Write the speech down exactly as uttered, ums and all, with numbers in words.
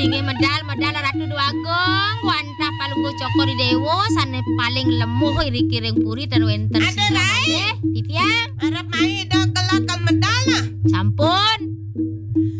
inggih medal-medal Ratu Dewagong wantah palungguh Coko di Dewo sane paling lemuh iri kiring puri dan wenten Ada, Rai. Titiang Arep main